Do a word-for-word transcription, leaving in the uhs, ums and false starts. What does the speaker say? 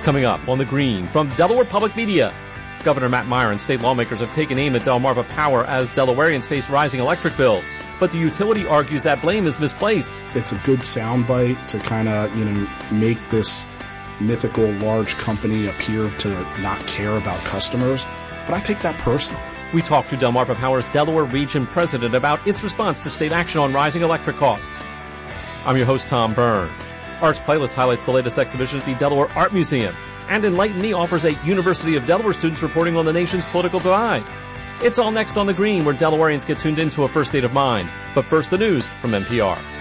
Coming up on The Green from Delaware Public Media. Governor Matt Meyer and state lawmakers have taken aim at Delmarva Power as Delawareans face rising electric bills. But the utility argues that blame is misplaced. It's a good soundbite to kind of, you know, make this mythical large company appear to not care about customers. But I take that personally. We talked to Delmarva Power's Delaware Region President about its response to state action on rising electric costs. I'm your host, Tom Byrne. Arts Playlist highlights the latest exhibition at the Delaware Art Museum. And Enlighten Me offers a University of Delaware students reporting on the nation's political divide. It's all next on The Green, where Delawareans get tuned into a first state of mind. But first, the news from N P R.